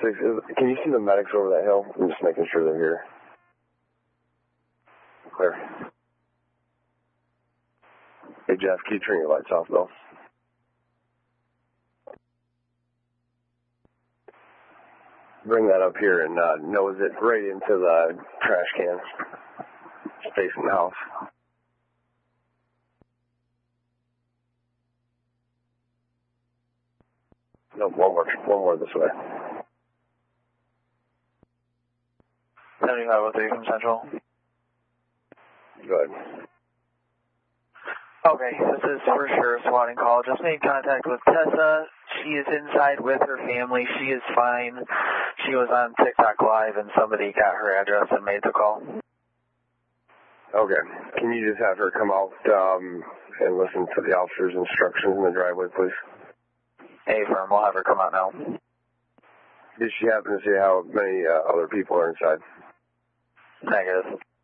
Can you see the medics over that hill? I'm just making sure they're here. Clear. Hey, Jeff, can you turn your lights off, though? Bring that up here and nose it right into the trash can. Facing the house. No, one more this way. 7503 from Central. Go ahead. Okay, this is for sure a swatting call. Just made contact with Tessa. She is inside with her family. She is fine. She was on TikTok Live and somebody got her address and made the call. Okay. Can you just have her come out and listen to the officer's instructions in the driveway, please? Hey, firm, we'll have her come out now. Did she happen to see how many other people are inside? Negative.